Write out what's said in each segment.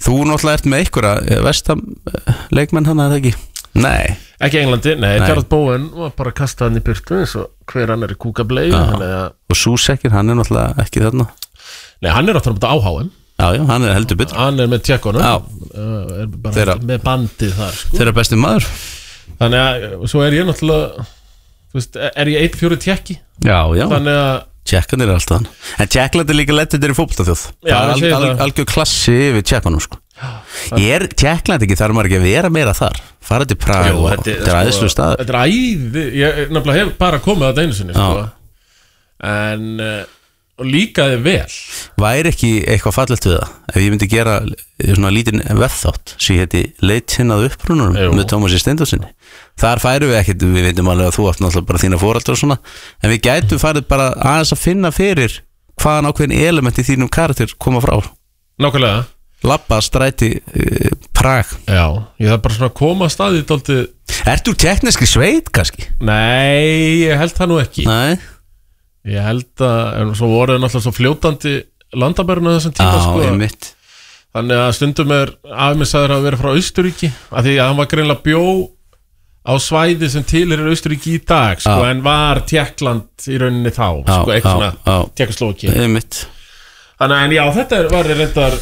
Þú náttúrulega ert með einhverja vestam leikmenn hann, er það ekki? Nei. Ekki Englandi, nei. Gareth Bowen var bara að kasta hann í burtu eins og hver hann í kúkablei. Og Súsekir, hann náttúrulega ekki þarna. Nei, hann náttúrulega á HM. Já, hann heldur betur. Hann með Tjekkonum. Bara með bandið þar, sko. Þeirra besti maður. Þannig að, svo ég náttúrulega, þú veist, ég 1-4 Tjekki. Já. Þannig að Tjekkanir alltaf hann. En Tjekkland líka lettið í fótboltaþjóð. Það algjör klassi yfir Tjekkanum, sko. Tjekkland ekki, þarf maður ekki að vera meira þar. Fara til Prag og þetta er æðislu staður. Þetta er æði, ég nefnilega hef bara komið að einu sinni, sko. En og líkaði vel. Væri ekki eitthvað fallegt við það ef ég myndi gera svona lítinn vefþátt sem heiti Leitin að upprununum með Tómasi Steindórssyni. Þar færum við ekkert, við veitum alveg að þú átt náttúrulega bara þína foreldrar og svona, en við gætum farið bara aðeins að finna fyrir hvaðan ákveðin element í þínum karakter koma frá. Nákvæmlega. Labba stræti Prag. Já, ég þarf bara svona að koma að staði dálítið. Ertu tekniski sveit kannski? Nei, ég held það nú ekki. Nei. Ég held að, svo voruð náttúrulega svo fljótandi landamærinu þessum tíma, sko. Já, einmitt. Þannig að stundum afi minn sagður að vera frá Austurríki, af því að hann var greinilega bjó á svæði sem tilheyrir Austurríki í dag, sko, en var Tékkland í rauninni þá, sko, eitthvað svona Tékkóslóvakía. Einmitt. Þannig að, já, þetta var reyndar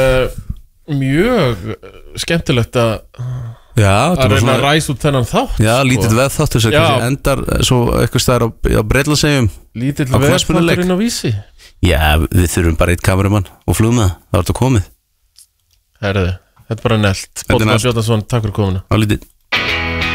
mjög skemmtilegt að reyna að ræsa út þennan þátt. Já, lítill veðþáttur sem endar svo eitthvað staðar á Bretlandseyjum. Lítill veðþátturinn á Vísi. Já, við þurfum bara eitt kameramann og flugum með það, það var þetta komið. Herðu, þetta er bara nelt. Bóttmann Bjótarsson, takk fyrir komuna. Á lítið.